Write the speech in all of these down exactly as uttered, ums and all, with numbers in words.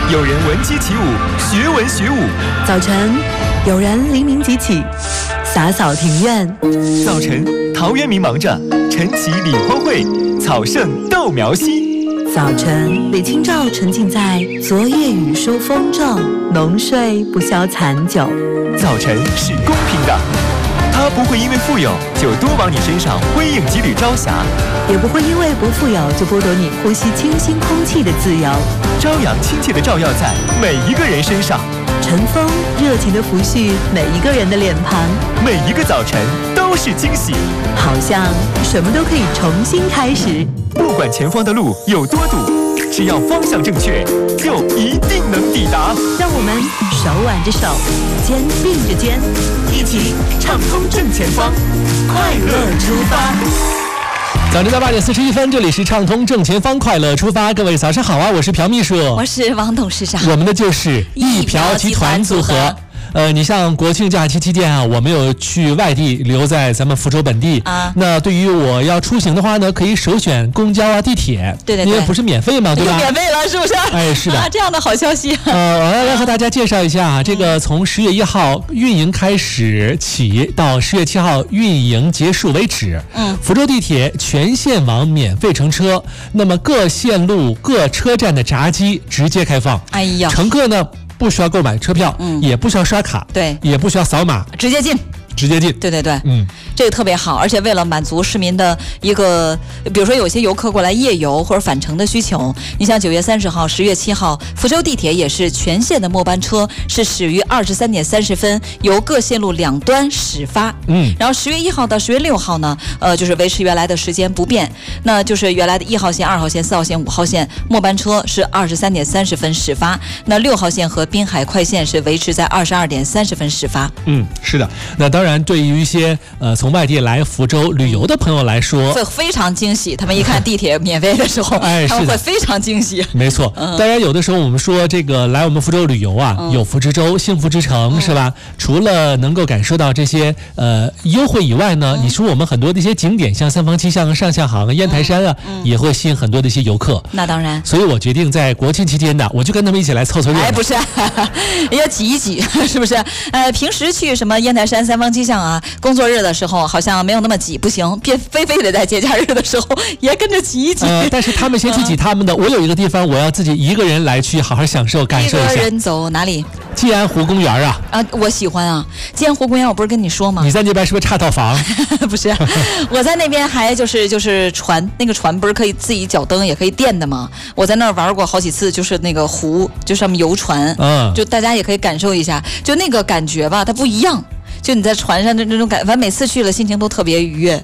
有人闻鸡起舞，学文学武。 早晨，有人黎明即起，洒扫庭院。 早晨，陶渊明忙着晨起理荒秽，草盛豆苗稀。 早晨，李清照沉浸在昨夜雨疏风骤，浓睡不消残酒。 早晨是公平的，它不会因为富有就多往你身上辉映几缕朝霞， 也不会因为不富有就剥夺你呼吸清新空气的自由。 朝阳亲切地照耀在每一个人身上， 晨风热情地拂去每一个人的脸庞， 每一个早晨都是惊喜， 好像什么都可以重新开始。 不管前方的路有多堵，只要方向正确，就一定能抵达。 让我们手挽着手，肩并着肩，一起畅通正前方，快乐出发。 早晨的八点四十一分，这里是畅通正前方，快乐出发。各位早上好啊，我是朴秘书， 我是王董事长， 我们的就是一朴集团组合。呃，你像国庆假期期间啊，我没有去外地，留在咱们福州本地啊。那对于我要出行的话呢，可以首选公交啊、地铁， 对对对， 因为不是免费嘛，对吧？ 免费了，是不是？ 哎，是的， 啊，这样的好消息。 呃，我要来和大家介绍一下啊，这个从十月一号运营开始起到十月七号运营结束为止，嗯，福州地铁全线网免费乘车，那么各线路各车站的闸机直接开放。 哎呀， 乘客呢？不需要购买车票，嗯，也不需要刷卡， 对， 也不需要扫码， 直接进， 直接进， 对对对， 嗯， 这个特别好，而且为了满足市民的一个，比如说有些游客过来夜游或者返程的需求，你像九月三十号、十月七号，福州地铁也是全线的末班车是始于二十三点三十分，由各线路两端始发，嗯，然后十月一号到十月六号呢，呃，就是维持原来的时间不变，那就是原来的一号线、二号线、四号线、五号线末班车是二十三点三十分始发，那六号线和滨海快线是维持在二十二点三十分始发。 嗯，是的。那当然，对于一些呃从外地来福州旅游的朋友来说， 会非常惊喜。他们一看地铁免费的时候， 哎， 他们会非常惊喜。 没错。嗯、当然，有的时候我们说这个来我们福州旅游啊，嗯、有福之州、幸福之城，嗯、是吧？除了能够感受到这些呃优惠以外呢，嗯、你说我们很多的一些景点，像三坊七巷、上下杭、烟台山啊，嗯、也会吸引很多的一些游客。 那当然。 所以我决定在国庆期间呢，我就跟他们一起来凑凑热闹。 哎，不是。要挤一挤，是不是？呃，平时去什么烟台山、三坊七巷啊，工作日的时候好像没有那么挤，不行，别非非得在节假日的时候也跟着挤一挤。 呃，但是他们先去挤他们的，我有一个地方我要自己一个人来去好好享受感受一下。 一个人走哪里？ 静安湖公园啊。 啊，我喜欢啊！静安湖公园，我不是跟你说吗？ 你在那边是不是差套房？ 不是，我在那边还就是就是船，那个船不是可以自己脚蹬也可以电的吗？我在那儿玩过好几次，就是那个湖，就上面游船，嗯，就大家也可以感受一下，就那个感觉吧，它不一样。就你在船上的那种感，反正每次去了心情都特别愉悦。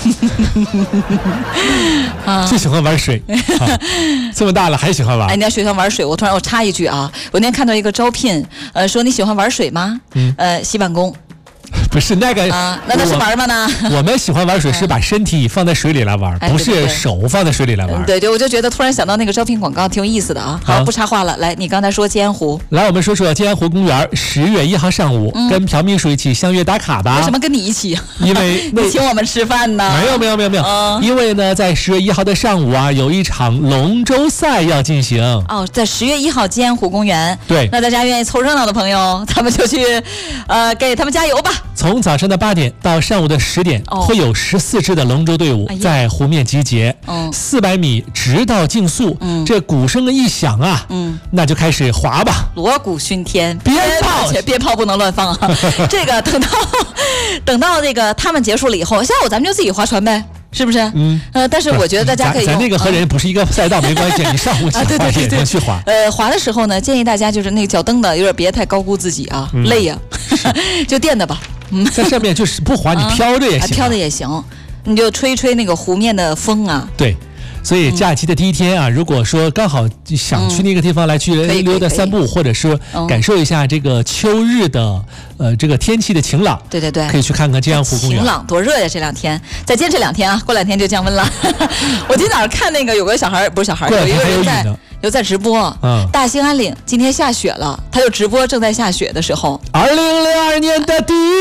啊，就喜欢玩水、啊，这么大了还喜欢玩。 哎，你要喜欢玩水，我突然我插一句啊，我那天看到一个招聘，呃，说你喜欢玩水吗？嗯，呃，洗碗工。 不是那个啊，那那是玩吗呢？ 我们喜欢玩水是把身体放在水里来玩， 哎、 不是手放在水里来玩。 对对，我就觉得突然想到那个招聘广告挺有意思的啊。好，不插话了，来，你刚才说静安湖， 来我们说说静安湖公园，十月一号上午、嗯、跟朴秘书一起相约打卡吧。 为什么跟你一起？ 因为你请我们吃饭呢？ 没有没有没有没有，嗯、因为呢，在十月一号的上午啊，有一场龙舟赛要进行。 哦，在十月一号静安湖公园。 对， 那大家愿意凑热闹的朋友，他们就去，呃，给他们加油吧。 从早上的八点到上午的十点，哦、会有十四支的龙舟队伍在湖面集结，四百、哎、米直到竞速。嗯、这鼓声一响啊，嗯，那就开始划吧， 锣鼓熏天， 鞭炮， 且鞭炮不能乱放啊。这个等到等到那个他们结束了以后，下午咱们就自己划船呗。是不是？嗯，呃，但是我觉得大家可以咱，咱那个和人不是一个赛道，没关系。你上午去滑也能去滑。 呃，滑的时候呢，建议大家就是那个脚蹬的有点别太高估自己啊，嗯、累呀、啊，就垫的吧。 嗯，在上面就是不滑，你飘着也行、啊， 飘着也行，你就吹吹那个湖面的风啊。 对。所以假期的第一天啊，如果说刚好想去那个地方来去溜达散步，或者是感受一下这个秋日的呃这个天气的晴朗， 对对对， 可以去看看静安湖公园。 晴朗多热呀！这两天再坚持两天啊，过两天就降温了。我今早上看那个有个小孩，不是小孩，有一个人在有在直播，嗯，大兴安岭今天下雪了，他就直播正在下雪的时候。 二零零二年的第一。